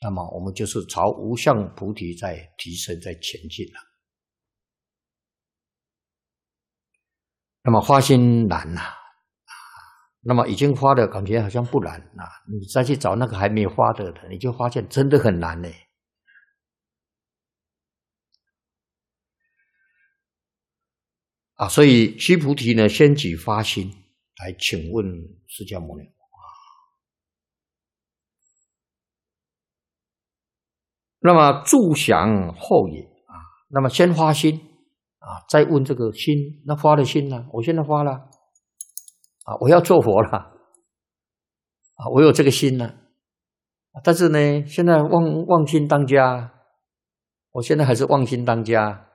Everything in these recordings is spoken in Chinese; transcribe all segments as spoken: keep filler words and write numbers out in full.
那么我们就是朝无相菩提在提升，在前进了。那么发心难呐、啊，那么已经发的感觉好像不难啊，你再去找那个还没发的，你就发现真的很难呢。啊，所以须菩提呢，先举发心来请问释迦牟尼。那么住想后也啊，那么先发心啊，再问这个心，那发了心呢？我现在发了啊，我要做佛了啊，我有这个心了，但是呢，现在忘忘心当家，我现在还是忘心当家，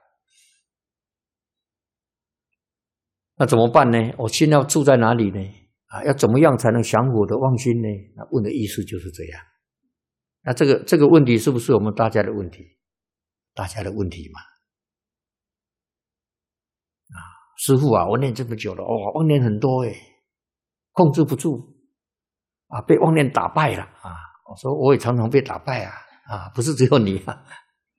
那怎么办呢？我心要住在哪里呢？啊，要怎么样才能降伏我的妄心呢？那问的意思就是这样。那这个这个问题是不是我们大家的问题？大家的问题嘛。啊，师父啊，我念这么久了，哦，妄念很多诶，控制不住啊，被妄念打败了啊。我说我也常常被打败啊，啊，不是只有你啊。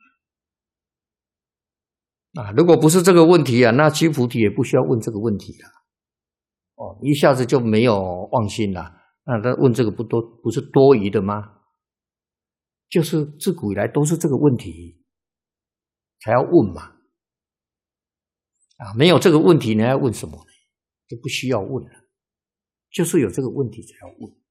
啊，如果不是这个问题啊，那须菩提也不需要问这个问题了。哦，一下子就没有妄心了，那他问这个不多不是多余的吗？就是自古以来都是这个问题才要问嘛。啊，没有这个问题你要问什么呢？就不需要问了，就是有这个问题才要问。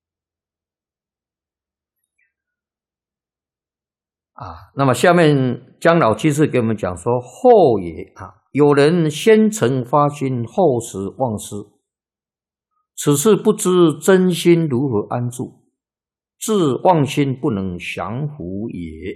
啊，那么下面姜老居士给我们讲说，后也啊，有人先成发心，后时忘失，此事不知真心如何安住，自妄心不能降伏也。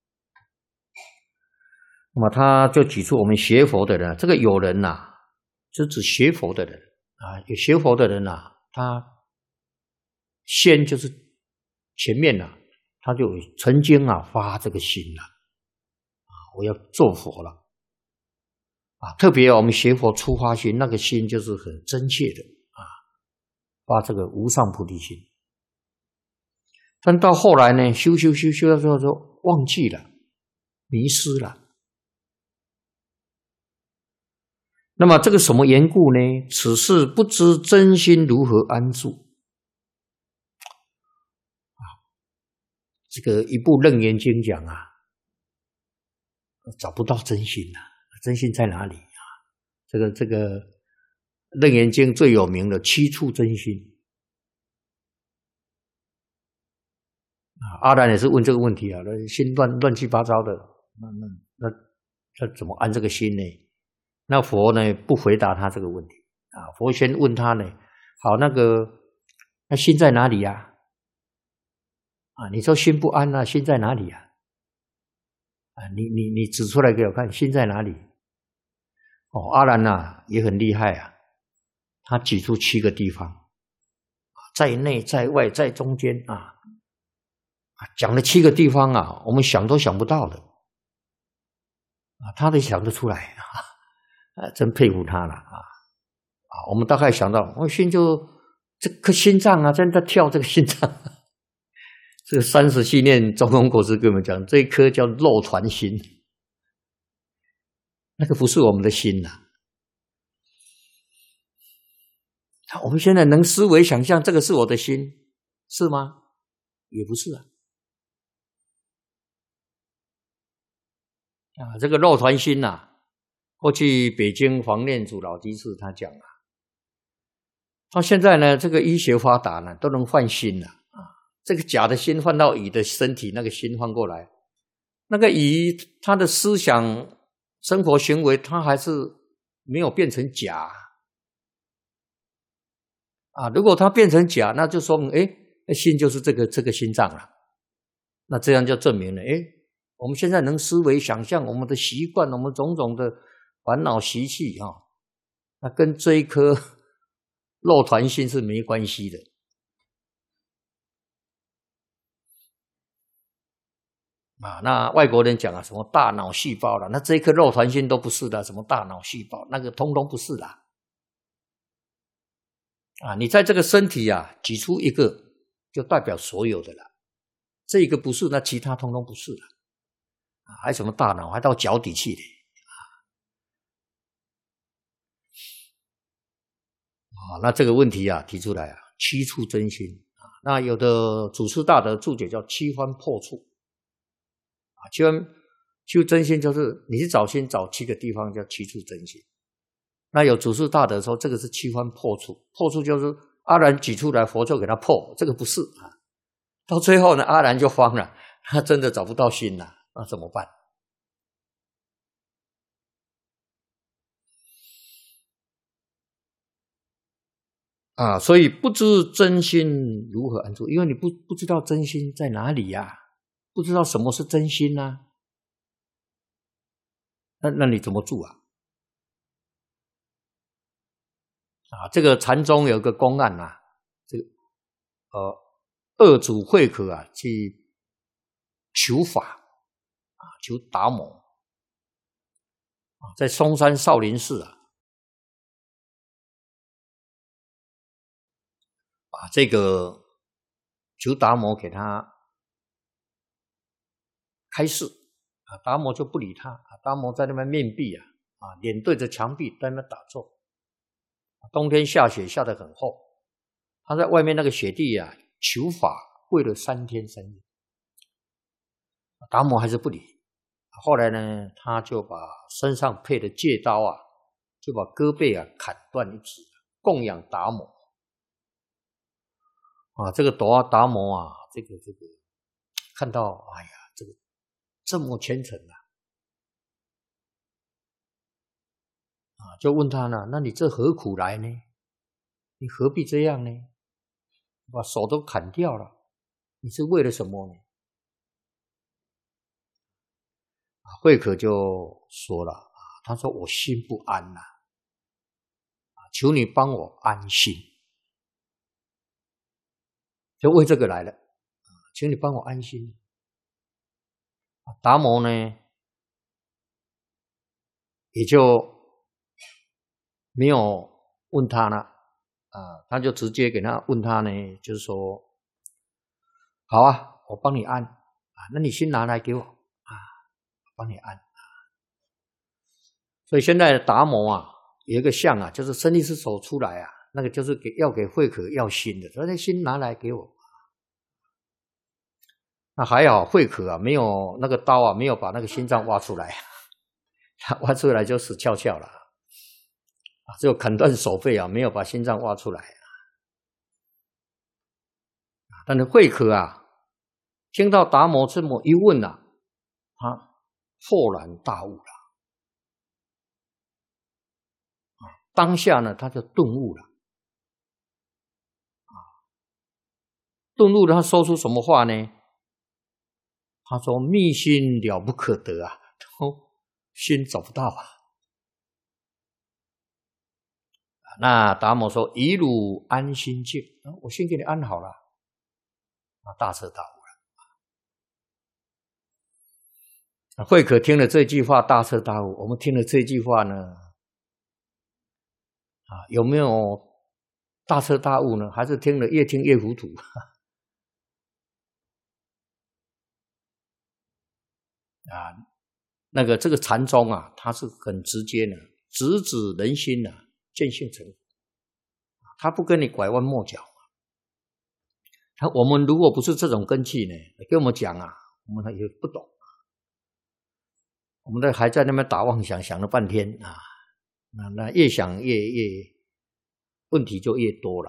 那么他就举出我们学佛的人，这个有人呐、啊，是指学佛的人啊，有学佛的人呐、啊，他先就是前面呐、啊。他就曾经啊发这个心了啊，我要做佛了啊！特别我们学佛初发心，那个心就是很真切的啊，发这个无上菩提心。但到后来呢，修修修修到最后就忘记了，迷失了。那么这个什么缘故呢？此事不知真心如何安住。这个一部《楞严经》讲啊，找不到真心啊，真心在哪里啊？这个这个《楞严经》最有名的七处真心啊，阿难也是问这个问题啊，心乱乱七八糟的，那那那那怎么安这个心呢？那佛呢不回答他这个问题啊，佛先问他呢，好，那个那心在哪里呀、啊？啊，你说心不安啊，心在哪里啊？啊，你你你指出来给我看，心在哪里？哦，阿难啊也很厉害啊，他举出七个地方，在内在外在中间啊，讲了七个地方啊，我们想都想不到的啊，他都想得出来啊，真佩服他了啊！啊，我们大概想到，我心就这颗心脏啊，在在跳这个心脏。这个三十系念中庸国师跟我们讲，这一颗叫肉团心，那个不是我们的心呐、啊。我们现在能思维想象这个是我的心，是吗？也不是啊。啊，这个肉团心呐、啊，过去北京黄念祖老居士他讲啊，到现在呢，这个医学发达呢，都能换心了。这个假的心换到乙的身体，那个心换过来，那个乙他的思想、生活行为，他还是没有变成假啊。如果他变成假，那就说明，哎，心就是这个这个心脏了。那这样就证明了，哎，我们现在能思维想象我们的习惯，我们种种的烦恼习气啊，那跟这一颗肉团心是没关系的。啊，那外国人讲啊，什么大脑细胞啦，那这一颗肉团心都不是的，什么大脑细胞，那个通通不是啦。啊，你在这个身体啊，挤出一个，就代表所有的啦。 这个不是，那其他通通不是了。还什么大脑，还到脚底去的啊！那这个问题啊提出来啊，七处真心啊，那有的祖师大德注解叫七番破处啊，七番七处真心就是你去找心找七个地方叫七处真心。那有祖师大德说这个是七番破处，破处就是阿难举出来，佛就给他破，这个不是啊。到最后呢，阿难就慌了，他真的找不到心了，那怎么办？啊，所以不知真心如何安住，因为你不不知道真心在哪里呀、啊，不知道什么是真心啊，那那你怎么住啊？啊，这个禅宗有个公案啊，这个呃二祖慧可啊去求法啊，求达摩啊，在嵩山少林寺啊。把这个求达摩给他开示啊，达摩就不理他啊，达摩在那边面壁啊，啊，脸对着墙壁在那边打坐。冬天下雪下得很厚，他在外面那个雪地啊求法，跪了三天三夜，达摩还是不理。后来呢，他就把身上配的戒刀啊，就把胳膊啊砍断一指，供养达摩。啊，这个达达摩啊，这个这个看到，哎呀，这个这么虔诚啊，啊，就问他呢，那你这何苦来呢？你何必这样呢？把手都砍掉了，你是为了什么呢？慧可就说了啊，他说我心不安呐、啊，求你帮我安心。就为这个来了，请你帮我安心。达摩呢，也就没有问他了啊，他就直接给他问他呢，就是说，好啊，我帮你安啊，那你先拿来给我啊，帮你安。所以现在达摩啊，有一个像啊，就是伸一只手出来啊，那个就是给要给慧可要心的，所以心拿来给我。那还好，慧可啊，没有那个刀啊，没有把那个心脏挖出来，他挖出来就死翘翘了啊，只有砍断手背啊，没有把心脏挖出来。但是慧可啊，听到达摩这么一问啊，他豁然大悟了啊，当下呢，他就顿悟了啊，顿悟了，他说出什么话呢？他说：“密心了不可得啊，心找不到啊。”那达摩说：“以汝安心境，我心给你安好了。”啊，大彻大悟了。慧可听了这句话，大彻大悟。我们听了这句话呢，啊，有没有大彻大悟呢？还是听了越听越糊涂？啊，那个这个禅宗啊，它是很直接的，直指人心啊，见性成佛，他不跟你拐弯抹角。他我们如果不是这种根器呢，跟我们讲啊，我们也不懂，我们在还在那边打妄想，想了半天啊，那那越想越越问题就越多了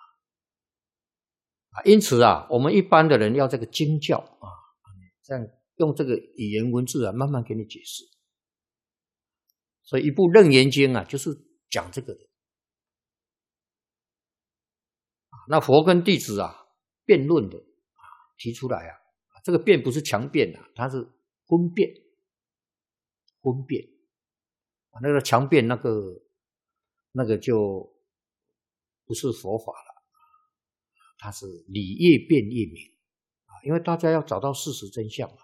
啊。因此啊，我们一般的人要这个经教啊，这样用这个语言文字啊，慢慢给你解释。所以一部《楞严经》啊，就是讲这个的。那佛跟弟子啊辩论的啊，提出来啊，这个辩不是强辩啊，它是分辩，分辩啊，那个强辩那个那个就不是佛法了，它是理越辩越明啊，因为大家要找到事实真相嘛。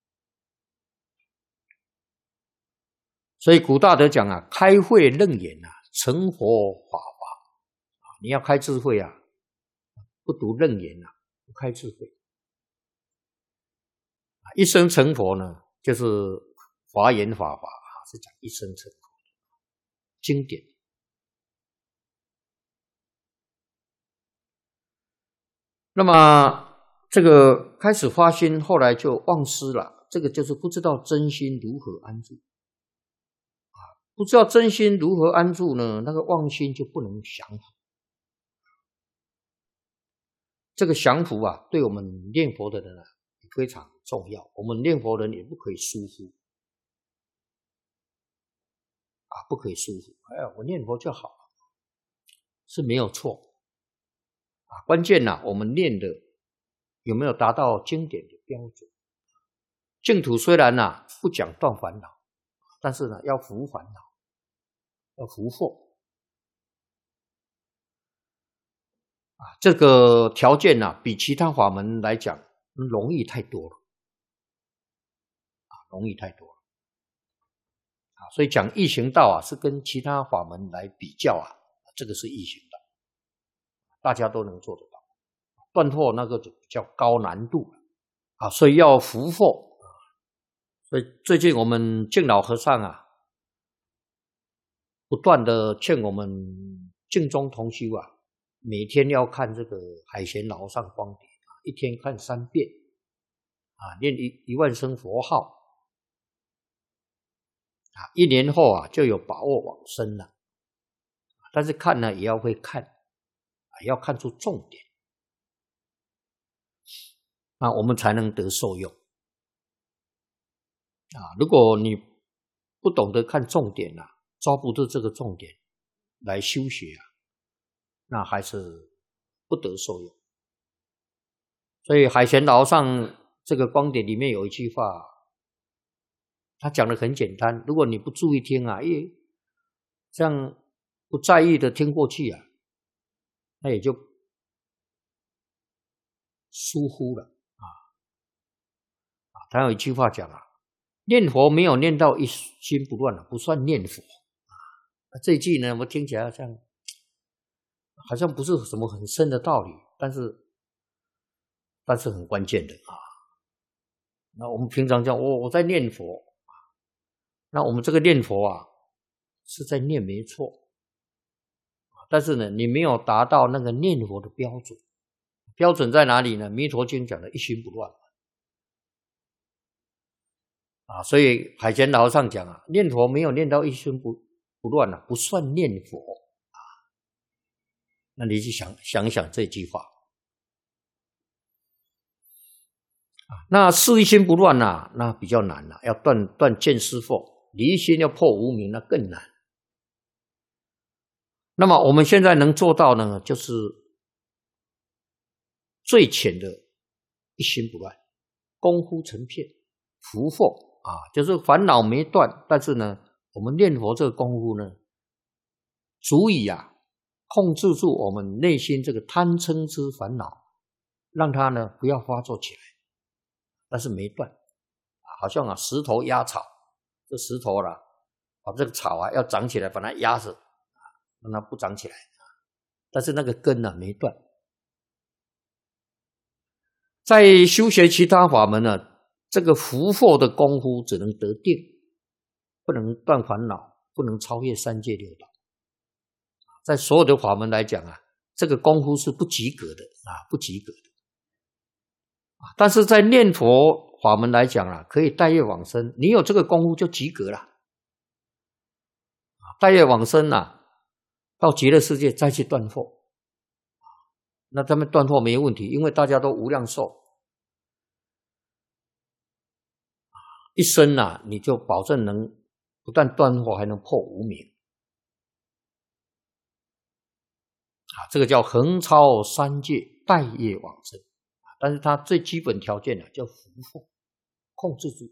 所以古大德讲啊，开慧楞严啊，成佛法法啊，你要开智慧啊，不读楞严啊，不开智慧一生成佛呢，就是华严法法啊，是讲一生成佛经典。那么这个开始发心，后来就忘失了，这个就是不知道真心如何安住啊，不知道真心如何安住呢，那个妄心就不能降伏。这个降伏啊，对我们念佛的人啊非常重要。我们念佛人也不可以疏忽啊，不可以疏忽。哎呀，我念佛就好了，是没有错啊。关键呢、啊，我们念的有没有达到经典的标准？净土虽然呢、啊、不讲断烦恼，但是呢要伏烦恼，要伏惑啊。这个条件呢、啊，比其他法门来讲容易太多了啊，容易太多了啊。所以讲易行道啊，是跟其他法门来比较啊，这个是易行道，大家都能做得到。断惑那个就比较高难度啊，所以要伏惑。所以最近我们净老和尚啊，不断的劝我们净宗同修啊，每天要看这个海贤老和尚光碟，一天看三遍啊，念一一万声佛号啊，一年后啊就有把握往生了。但是看呢也要会看啊，要看出重点啊，我们才能得受用啊。如果你不懂得看重点啊，抓不住这个重点来修学啊，那还是不得受用。所以海贤老和尚这个光点里面有一句话，他讲的很简单，如果你不注意听啊，诶，这样不在意的听过去啊，那也就疏忽了啊。啊，他有一句话讲啊，念佛没有念到一心不乱啊，不算念佛啊。这一句呢，我听起来好像好像不是什么很深的道理，但是但是很关键的啊。那我们平常讲，我我在念佛，那我们这个念佛啊，是在念没错，但是呢，你没有达到那个念佛的标准。标准在哪里呢？弥陀经讲的一心不乱啊，所以海贤老和尚讲啊，念佛没有念到一心不不乱啊，不算念佛啊。那你去想想一想这句话啊，那是一心不乱啊，那比较难啊，要断断见思惑，离心要破无明，那更难。那么我们现在能做到呢，就是最浅的一心不乱，功夫成片，伏惑啊，就是烦恼没断，但是呢，我们念佛这个功夫呢，足以啊控制住我们内心这个贪嗔痴烦恼，让它呢不要发作起来，但是没断，好像啊石头压草，这石头啦，把这个草啊要长起来，把它压死，让它不长起来，但是那个根呢、啊、没断。在修学其他法门呢，这个伏惑的功夫只能得定，不能断烦恼，不能超越三界六道。在所有的法门来讲啊，这个功夫是不及格的啊，不及格的。但是在念佛法门来讲啊，可以带业往生，你有这个功夫就及格了。带业往生啊，到极乐世界再去断惑，那他们断惑没问题，因为大家都无量寿，一生啊，你就保证能不但断惑，还能破无明啊，这个叫横超三界，带业往生。但是它最基本条件呢、啊，叫伏惑，控制住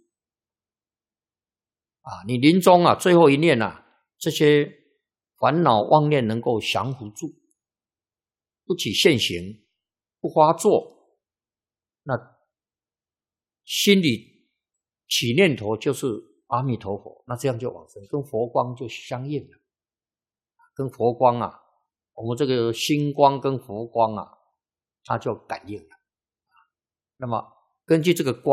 啊，你临终啊，最后一念啊，这些烦恼妄念能够降伏住，不起现行，不发作，那心里起念头就是阿弥陀佛，那这样就往生，跟佛光就相应了，跟佛光啊，我们这个心光跟佛光啊，它就感应了。那么根据这个光